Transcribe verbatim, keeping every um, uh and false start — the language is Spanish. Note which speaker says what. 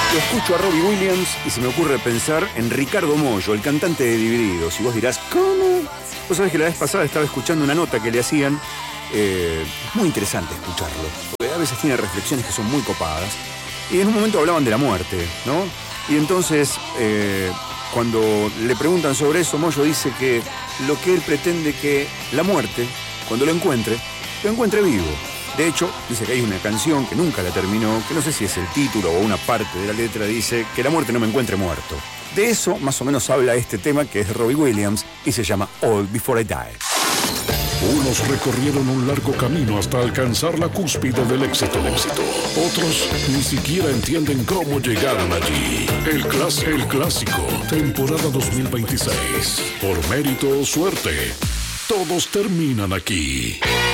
Speaker 1: Lo escucho a Robbie Williams y se me ocurre pensar en Ricardo Mollo, el cantante de Divididos. Y vos dirás, ¿cómo? Vos sabés que la vez pasada estaba escuchando una nota que le hacían. Eh, muy interesante escucharlo, porque a veces tiene reflexiones que son muy copadas. Y en un momento hablaban de la muerte, ¿no? Y entonces, eh, cuando le preguntan sobre eso, Mollo dice que lo que él pretende que la muerte, cuando lo encuentre, lo encuentre vivo. De hecho, dice que hay una canción que nunca la terminó, que no sé si es el título o una parte de la letra, dice que la muerte no me encuentre muerto. De eso más o menos habla este tema, que es de Robbie Williams y se llama All Before I Die.
Speaker 2: Unos recorrieron un largo camino hasta alcanzar la cúspide del éxito. Otros ni siquiera entienden cómo llegaron allí. El clásico, el clásico, temporada dos mil veintiséis. Por mérito o suerte, todos terminan aquí.